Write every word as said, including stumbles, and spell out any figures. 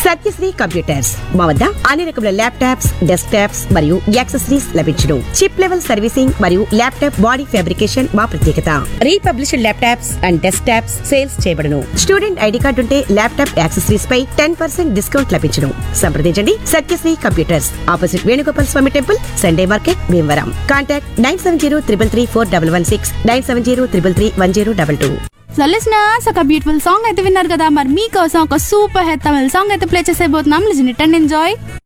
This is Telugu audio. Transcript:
సత్యశ్రీ కంప్యూటర్స్ మా వద్ద అన్ని రకముల ల్యాప్టాప్స్, డెస్క్ టాప్స్ మరియు యాక్సెసరీస్ లభించును. చిప్ లెవెల్ సర్వీసింగ్ మరియు ల్యాప్టాప్ బాడీ ఫ్యాబ్రికేషన్ మా ప్రత్యేకత. Republished laptops and desk tops sales చేయబడును. స్టూడెంట్ ఐడి కార్డు ఉంటే ల్యాప్టాప్ యాక్సెసరీస్ పై టెన్ పర్సెంట్ డిస్కౌంట్ లభించును. సంప్రదించండి సత్యశ్రీ కంప్యూటర్స్, ఆపోజిట్ వేణుగోపాల్ స్వామి temple, Sunday market, Bhimavaram. Contact nine seven zero triple three four double one six, nine seven zero triple three one zero double two. So listeners, ఒక బ్యూటిఫుల్ సాంగ్ అయితే విన్నారు కదా. మరి మీకోసం ఒక సూపర్ హిట్ తమిళ సాంగ్ అయితే play చేసేయబోతున్నాం. Listen it and enjoy.